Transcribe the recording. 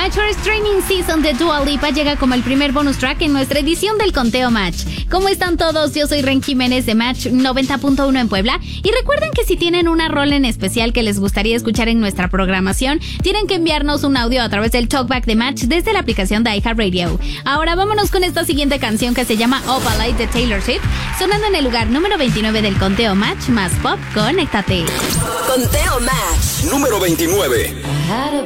Match for Streaming Season de Dua Lipa llega como el primer bonus track en nuestra edición del Conteo Match. ¿Cómo están todos? Yo soy Ren Jiménez de Match 90.1 en Puebla. Y recuerden que si tienen una rola en especial que les gustaría escuchar en nuestra programación, tienen que enviarnos un audio a través del Talkback de Match desde la aplicación de iHeartRadio. Ahora vámonos con esta siguiente canción que se llama Opalite de Taylor Swift, sonando en el lugar número 29 del Conteo Match más Pop. Conéctate. Conteo Match número 29. I had a